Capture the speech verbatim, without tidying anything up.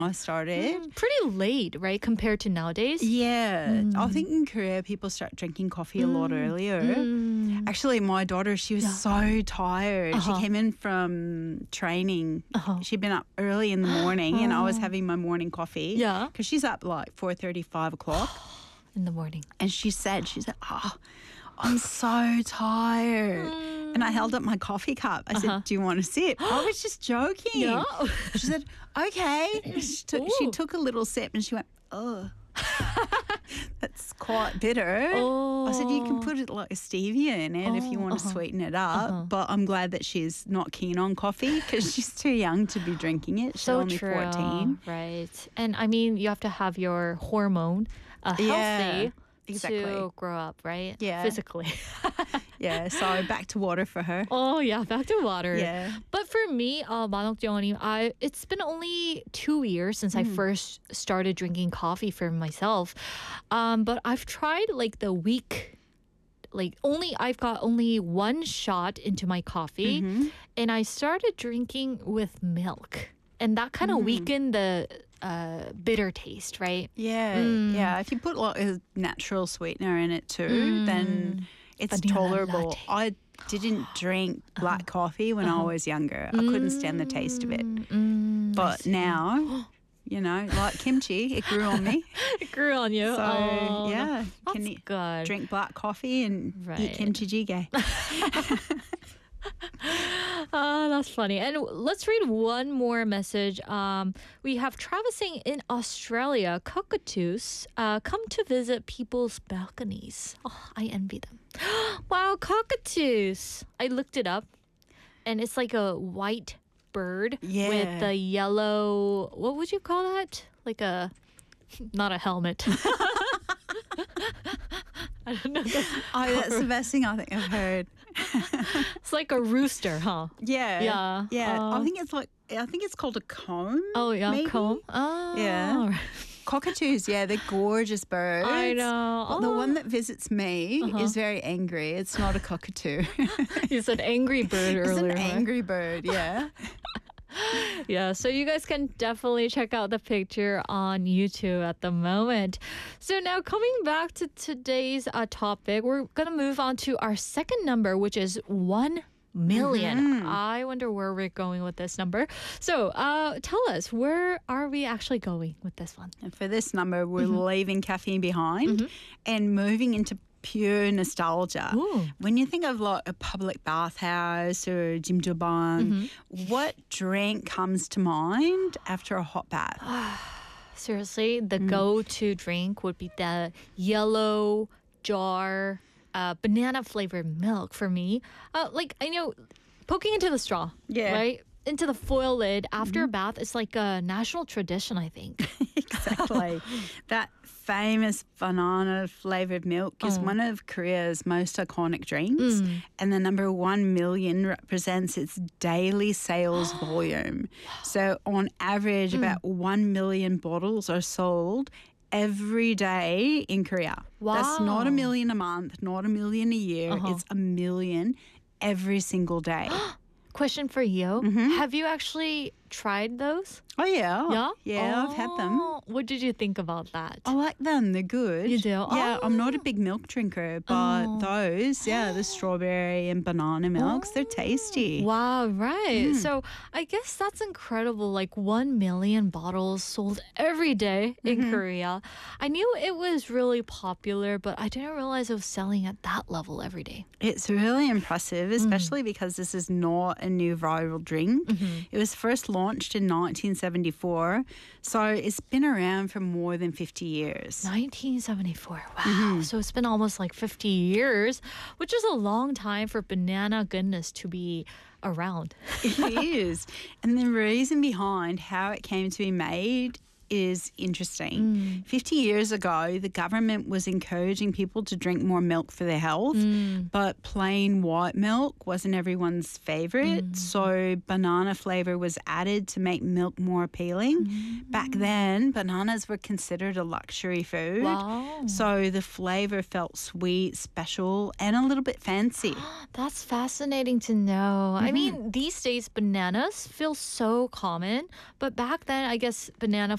I started. Mm, pretty late, right, compared to nowadays? Yeah, I Mm. think in Korea people start drinking coffee a lot Mm. earlier. Mm. Actually, my daughter, she was Yeah. so tired. She Uh-huh. came in from training. Uh-huh. She'd been up early in the morning, and I was Oh. having my morning coffee. Yeah. because she's up like four thirty, five o'clock. In the morning. And she said, she said, oh, I'm so tired. And I held up my coffee cup. I Uh-huh. said, do you want a sip? I was just joking. Yeah. She said, okay. She took, she Ooh. took a little sip and she went, oh, that's quite bitter. Oh. I said, you can put it like a stevia in it if you Oh, want to uh-huh. sweeten it up. Uh-huh. But I'm glad that she's not keen on coffee because she's too young to be drinking it. She's So only true. fourteen. Right. And I mean, you have to have your hormone uh, Yeah, healthy exactly. to grow up, right? Yeah. Physically. Yeah, so back to water for her. Oh yeah, back to water. Yeah. But for me, uh, 만옥 정원님, I it's been only two years since I first started drinking coffee for myself. Um, but I've tried like the week, like only I've got only one shot into my coffee, and I started drinking with milk, and that kind of weakened the uh, bitter taste, right? Yeah, Mm. yeah. If you put like a natural sweetener in it too, then it's Vanilla tolerable. latte. I didn't drink black coffee when I was younger. I couldn't stand the taste of it. Mm, But now, you know, like kimchi, it grew on me. it grew on you. So Oh, yeah, that's can you good. drink black coffee and Right. eat kimchi jjigae. Ah, that's funny. And let's read one more message. Um, we have traversing in Australia, cockatoos uh, come to visit people's balconies. Oh, I envy them. Wow, cockatoos. I looked it up, and it's like a white bird Yeah. with the yellow. What would you call that? Like a, not a helmet. I don't know. Oh, that's the best thing I think I've heard. It's like a rooster, huh? Yeah, Yeah. yeah. I Uh, think it's like I think it's called a comb. Oh yeah, maybe? comb. Oh, Yeah. Cockatoos, yeah, they're gorgeous birds. I know. But the Oh. one that visits me Uh-huh. is very angry. It's not a cockatoo. You said angry bird It's earlier. an right? angry bird, yeah. Yeah, so you guys can definitely check out the picture on YouTube at the moment. So now coming back to today's uh, topic, we're gonna move on to our second number, which is one million. I wonder where we're going with this number. So uh, tell us, where are we actually going with this one? And for this number, we're Mm-hmm. leaving caffeine behind and moving into pure nostalgia. Ooh. When you think of like a public bathhouse or jimjilbang, Mm-hmm. what drink comes to mind after a hot bath? Seriously, the Mm. go-to drink would be the yellow jar uh, banana flavored milk for me. Uh, like I know, poking into the straw, Yeah. right into the foil lid after a bath is like a national tradition. I think. Exactly. That famous banana flavored milk is Oh. one of Korea's most iconic drinks, Mm. and the number one million represents its daily sales volume. So, on average, Mm. about one million bottles are sold every day in Korea. That's not a Wow. million a month, not a million a year. Uh-huh. It's a million every single day. Question for you: Mm-hmm. Have you actually tried those? Oh, yeah. Yeah, Yeah, I've had them. Oh, What did you think about that? I like them. They're good. You do? Yeah, I'm not a Oh. big milk drinker, but Oh. those, yeah, the strawberry and banana milks, they're tasty. Wow, right. Mm. So I guess that's incredible. Like one million bottles sold every day in Mm-hmm. Korea. I knew it was really popular, but I didn't realize it was selling at that level every day. It's really Mm. impressive, especially because this is not a new viral drink. Mm-hmm. It was first launched in nineteen seventy-four, so it's been around for more than fifty years. nineteen seventy-four. Wow. Mm-hmm. So it's been almost like fifty years, which is a long time for banana goodness to be around. It is. And the reason behind how it came to be made is interesting. fifty years ago, the government was encouraging people to drink more milk for their health, but plain white milk wasn't everyone's favorite. So banana flavor was added to make milk more appealing. Back then, bananas were considered a luxury food. Wow. So the flavor felt sweet, special, and a little bit fancy. That's fascinating to know. I mean, these days bananas feel so common, but back then I guess banana